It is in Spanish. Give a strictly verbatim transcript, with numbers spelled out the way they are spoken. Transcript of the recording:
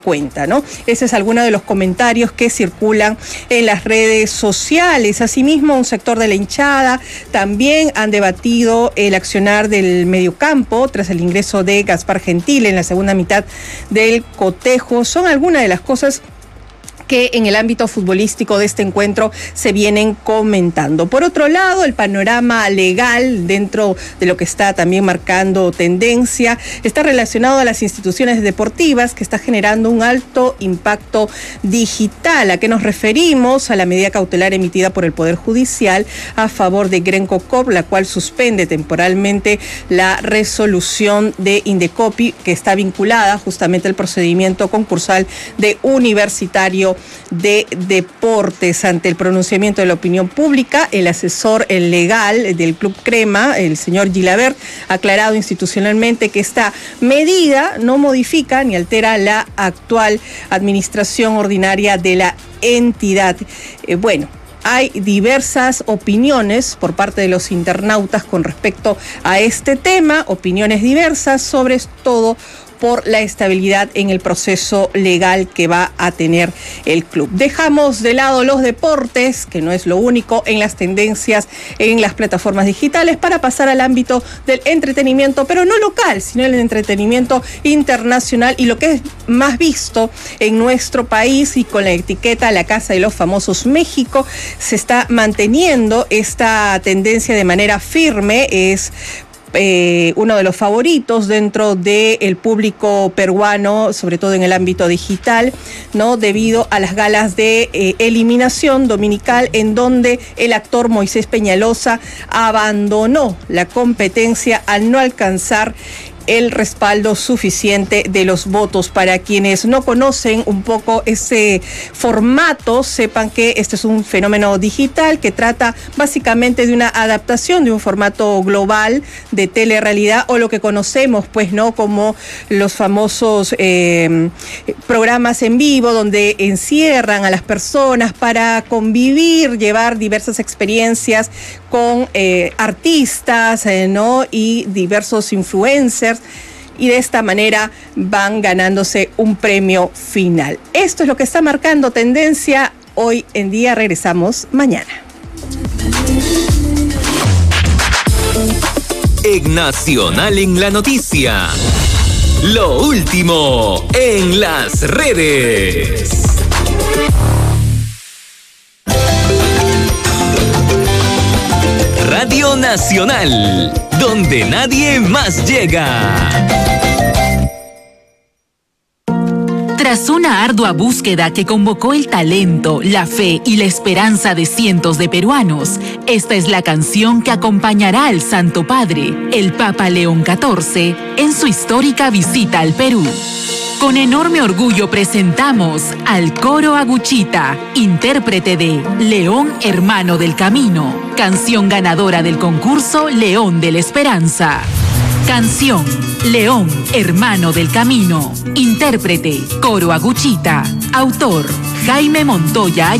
cuenta, ¿no? Ese es alguno de los comentarios que circulan en las redes sociales. Asimismo, un sector de la hinchada también han debatido el accionar del mediocampo tras el ingreso de Gaspar Gentil en la segunda mitad del cotejo. Son algunas de las cosas que en el ámbito futbolístico de este encuentro se vienen comentando. Por otro lado, el panorama legal dentro de lo que está también marcando tendencia está relacionado a las instituciones deportivas, que está generando un alto impacto digital. ¿A qué nos referimos? A la medida cautelar emitida por el Poder Judicial a favor de Grenco Corp, la cual suspende temporalmente la resolución de Indecopi, que está vinculada justamente al procedimiento concursal de Universitario de Deportes. Ante el pronunciamiento de la opinión pública, el asesor legal del Club Crema, el señor Gilabert, ha aclarado institucionalmente que esta medida no modifica ni altera la actual administración ordinaria de la entidad. Eh, bueno, hay diversas opiniones por parte de los internautas con respecto a este tema, opiniones diversas, sobre todo por la estabilidad en el proceso legal que va a tener el club. Dejamos de lado los deportes, que no es lo único en las tendencias en las plataformas digitales, para pasar al ámbito del entretenimiento, pero no local, sino el entretenimiento internacional y lo que es más visto en nuestro país, y con la etiqueta La Casa de los Famosos México se está manteniendo esta tendencia de manera firme. Es Eh, uno de los favoritos dentro del público peruano, sobre todo en el ámbito digital, ¿no? Debido a las galas de eh, eliminación dominical, en donde el actor Moisés Peñalosa abandonó la competencia al no alcanzar el respaldo suficiente de los votos. Para quienes no conocen un poco ese formato, sepan que este es un fenómeno digital que trata básicamente de una adaptación de un formato global de telerrealidad, o lo que conocemos pues no como los famosos eh, programas en vivo, donde encierran a las personas para convivir, llevar diversas experiencias con eh, artistas, eh, ¿no? y diversos influencers, y de esta manera van ganándose un premio final. Esto es lo que está marcando tendencia hoy en día. Regresamos mañana. En Nacional en la Noticia, lo último en las redes. Radio Nacional, donde nadie más llega. Tras una ardua búsqueda que convocó el talento, la fe y la esperanza de cientos de peruanos, esta es la canción que acompañará al Santo Padre, el Papa León catorce, en su histórica visita al Perú. Con enorme orgullo presentamos al Coro Aguchita, intérprete de León Hermano del Camino, canción ganadora del concurso León de la Esperanza. Canción León Hermano del Camino, intérprete Coro Aguchita, autor Jaime Montoya